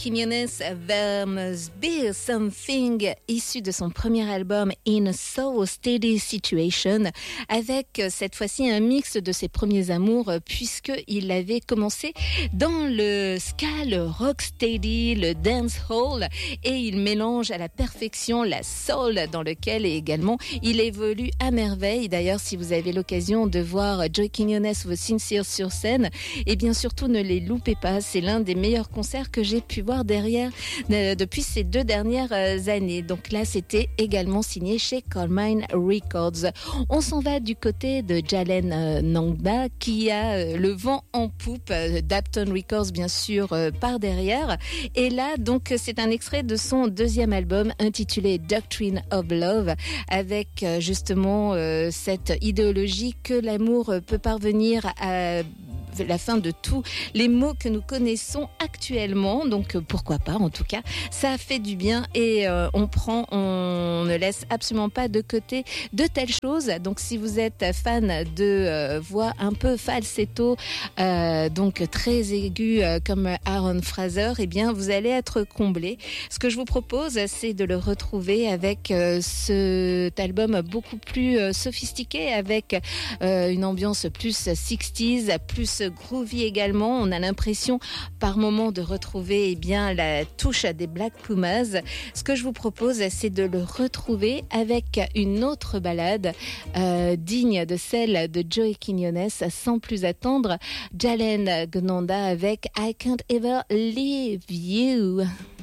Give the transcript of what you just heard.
Quiñones, There Must Be Something, issu de son premier album In a So Steady Situation, avec cette fois-ci un mix de ses premiers amours, puisqu'il avait commencé dans le ska, le rocksteady, le dancehall, et il mélange à la perfection la soul, dans lequel également il évolue à merveille. D'ailleurs, si vous avez l'occasion de voir Joey Quiñones ou The Sincere sur scène, et bien surtout ne les loupez pas, c'est l'un des meilleurs concerts que j'ai pu voir derrière depuis ces 2 dernières années. Donc là, c'était également signé chez Carmine Records. On s'en va du côté de Jalen Nangda qui a le vent en poupe, d'Apton Records bien sûr par derrière. Et là, donc, c'est un extrait de son 2e album intitulé Doctrine of Love, avec justement cette idéologie que l'amour peut parvenir à la fin de tous les mots que nous connaissons actuellement. Donc pourquoi pas, en tout cas ça fait du bien et on ne laisse absolument pas de côté de telles choses. Donc si vous êtes fan de voix un peu falsetto, donc très aiguë comme Aaron Fraser, eh bien vous allez être comblé. Ce que je vous propose, c'est de le retrouver avec cet album beaucoup plus sophistiqué, avec une ambiance plus 60s, plus groovy également. On a l'impression par moment de retrouver bien la touche des Black Pumas. Ce que je vous propose, c'est de le retrouver avec une autre ballade digne de celle de Joey Quiñones. Sans plus attendre, Jalen Gnanda avec I Can't Ever Leave You.